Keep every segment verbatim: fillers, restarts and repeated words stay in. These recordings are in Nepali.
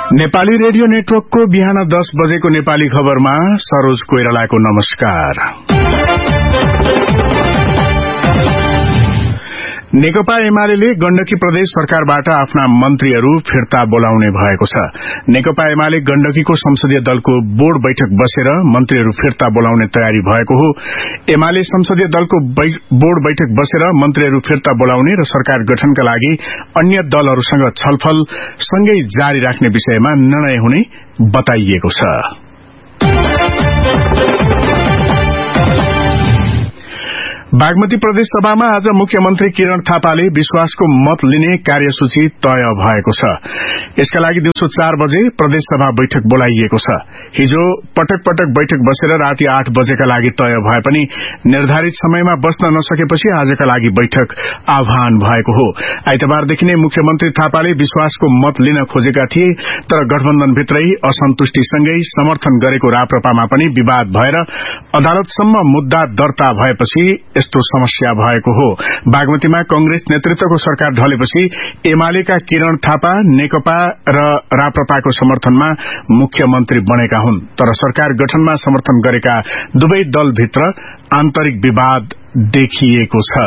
नेपाली रेडियो नेटवर्कको बिहान दस बजेको नेपाली खबरमा सरोज कोइरालाको नमस्कार। नेकपा एमाले गण्डकी प्रदेश सरकारबाट आफ्ना मन्त्रीहरू फिर्ता बोलाउने भएको छ। नेकपा एमाले गण्डकीको संसदीय दलको बोर्ड बैठक बसेर मन्त्रीहरू फिर्ता बोलाउने तयारी भएको हो। एमाले संसदीय दलको बोर्ड बैठक बसेर मन्त्रीहरू फिर्ता बोलाउने र सरकार गठनका लागि अन्य दलहरूसँग छलफल सँगै जारी राख्ने विषयमा निर्णय हुने बताइएको छ। बागमती प्रदेश सभामा आज मुख्यमन्त्री किरण थापाले विश्वासको मत लिने कार्यसूची तय भएको छ। यसका लागि दिउँसो चार बजे प्रदेश सभा बैठक बोलाइएको छ। हिजो पटक पटक बैठक बसेर राति आठ बजेका लागि तय भए पनि निर्धारित समयमा बस्न नसकेपछि आजका लागि बैठक आह्वान भएको हो। आइतबारदेखि नै मुख्यमन्त्री थापाले विश्वासको मत लिन खोजेका थिए, तर गठबन्धनभित्रै असन्तुष्टिसँगै समर्थन गरेको राप्रपामा पनि विवाद भएर अदालतसम्म मुद्दा दर्ता भएपछि यस्तो समस्या भएको हो। बागमतीमा कंग्रेस नेतृत्वको सरकार ढलेपछि एमालेका किरण थापा नेकपा र राप्रपाको समर्थनमा मुख्यमन्त्री बनेका हुन्, तर सरकार गठनमा समर्थन गरेका दुवै दलभित्र आन्तरिक विवाद देखिएको छ।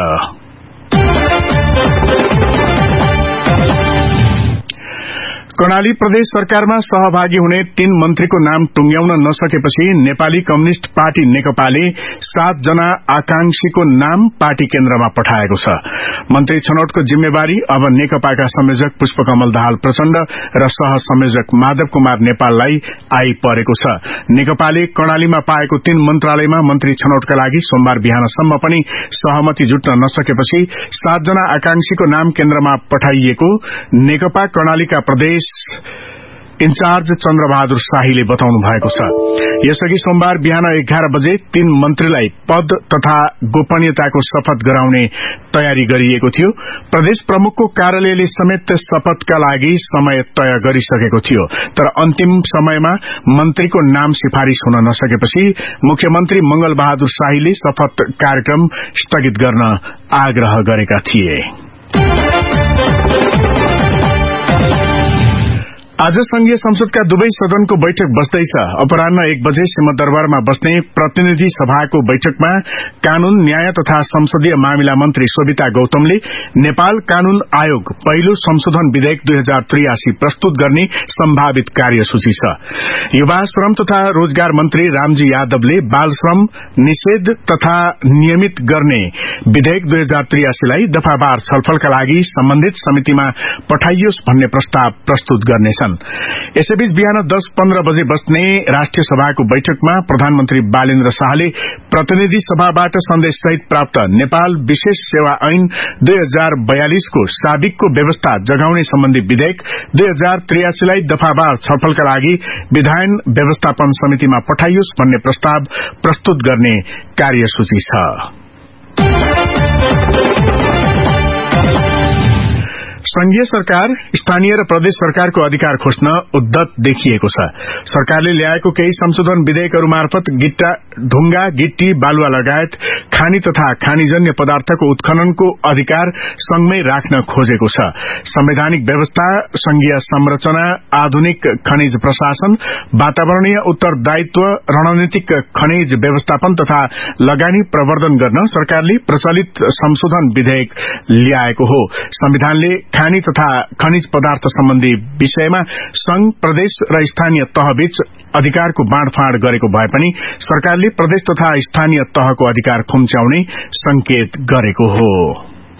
कर्णाली प्रदेश सरकारमा सहभागी हुने तीन मन्त्रीको नाम टुंग्याउन नसकेपछि नेपाली कम्युनिष्ट पार्टी नेकपाले सात जना आकांक्षीको नाम पार्टी केन्द्रमा पठाएको छ। मन्त्री छनौटको जिम्मेवारी अब नेकपाका संयोजक पुष्पकमल दाहाल प्रचण्ड र सह संयोजक माधव कुमार नेपाललाई आइपरेको छ। नेकपाले कर्णालीमा पाएको तीन मन्त्रालयमा मन्त्री छनौटका लागि सोमबार बिहानसम्म पनि सहमति जुट्न नसकेपछि सातजना आकांक्षीको नाम केन्द्रमा पठाइएको नेकपा कर्णालीका प्रदेश इन्चार्ज चन्द्रबहादुर शाहीले बताउनु भएको छ। यसअघि सोमबार बिहान एघार बजे तीन मन्त्रीलाई पद तथा गोपनीयताको शपथ गराउने तयारी गरिएको थियो। प्रदेश प्रमुखको कार्यालयले समेत शपथका लागि समय तय गरिसकेको थियो, तर अन्तिम समयमा मन्त्रीको नाम सिफारिश हुन नसकेपछि मुख्यमन्त्री मंगल बहादुर शाहीले शपथ कार्यक्रम स्थगित गर्न आग्रह गरेका थिए। आज संघीय संसदका दुवै सदनको बैठक बस्दैछ। अपराह्न एक बजे सिंहदरबारमा बस्ने प्रतिनिधि सभाको बैठकमा कानून न्याय तथा संसदीय मामिला मन्त्री शोभिता गौतमले नेपाल कानून आयोग पहिलो संशोधन विधेयक दुई हजार त्रियासी प्रस्तुत गर्ने सम्भावित कार्यसूची छ। युवा श्रम तथा रोजगार मन्त्री रामजी यादवले बाल श्रम निषेध तथा नियमित गर्ने विधेयक दुई हजार त्रियासीलाई दफावार छलफलका लागि सम्बन्धित समितिमा पठाइयोस् भन्ने प्रस्ताव प्रस्तुत गर्नेछन्। यसैबीच बिहान दस पन्ध्र बजे बस्ने राष्ट्रिय सभाको बैठकमा प्रधानमन्त्री बालेन्द्र शाहले प्रतिनिधि सभाबाट सन्देश सहित प्राप्त नेपाल विशेष सेवा ऐन दुई हजार बयालिसको साबिकको व्यवस्था जगाउने सम्बन्धी विधेयक दुई हजार त्रियासीलाई दफावार छलफलका लागि विधायन व्यवस्थापन समितिमा पठाइयोस् भन्ने प्रस्ताव प्रस्तुत गर्ने कार्यसूची छ। संघीय सरकार स्थानीय र प्रदेश सरकारको अधिकार खोज्न उद्धत देखिएको छ। सरकारले ल्याएको केही संशोधन विधेयकहरू मार्फत गिट्टा ढुंगा गिट्टी बालुवा लगायत खानी तथा खानीजन्य पदार्थको उत्खननको अधिकार संघमै राख्न खोजेको छ। संवैधानिक व्यवस्था, संघीय संरचना, आधुनिक खनिज प्रशासन, वातावरणीय उत्तरदायित्व, रणनीतिक खनिज व्यवस्थापन तथा लगानी प्रवर्धन गर्न सरकारले प्रचलित संशोधन विधेयक ल्याएको हो। संविधानले खानी तथा खनिज पदार्थ सम्बन्धी विषयमा संघ, प्रदेश र स्थानीय तहबीच अधिकारको बाँडफाँड गरेको भए पनि सरकारले प्रदेश तथा स्थानीय तहको अधिकार खुम्च्याउने संकेत गरेको हो।